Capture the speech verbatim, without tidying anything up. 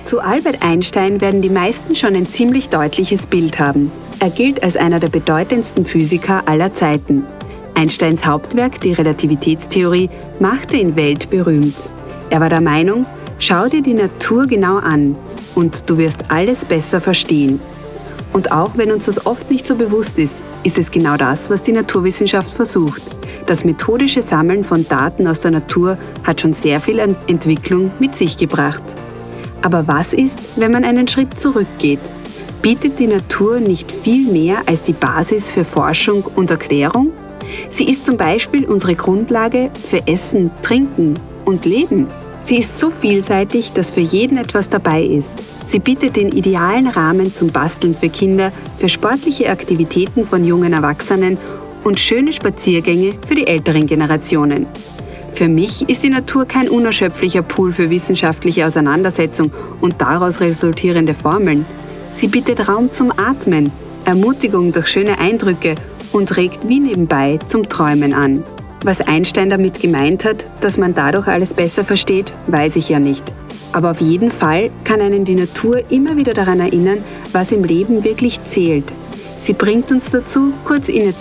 Zu Albert Einstein werden die meisten schon ein ziemlich deutliches Bild haben. Er gilt als einer der bedeutendsten Physiker aller Zeiten. Einsteins Hauptwerk, die Relativitätstheorie, machte ihn weltberühmt. Er war der Meinung, schau dir die Natur genau an und du wirst alles besser verstehen. Und auch wenn uns das oft nicht so bewusst ist, ist es genau das, was die Naturwissenschaft versucht. Das methodische Sammeln von Daten aus der Natur hat schon sehr viel Entwicklung mit sich gebracht. Aber was ist, wenn man einen Schritt zurückgeht? Bietet die Natur nicht viel mehr als die Basis für Forschung und Erklärung? Sie ist zum Beispiel unsere Grundlage für Essen, Trinken und Leben. Sie ist so vielseitig, dass für jeden etwas dabei ist. Sie bietet den idealen Rahmen zum Basteln für Kinder, für sportliche Aktivitäten von jungen Erwachsenen und schöne Spaziergänge für die älteren Generationen. Für mich ist die Natur kein unerschöpflicher Pool für wissenschaftliche Auseinandersetzung und daraus resultierende Formeln. Sie bietet Raum zum Atmen, Ermutigung durch schöne Eindrücke und regt wie nebenbei zum Träumen an. Was Einstein damit gemeint hat, dass man dadurch alles besser versteht, weiß ich ja nicht. Aber auf jeden Fall kann einen die Natur immer wieder daran erinnern, was im Leben wirklich zählt. Sie bringt uns dazu, kurz innezuhalten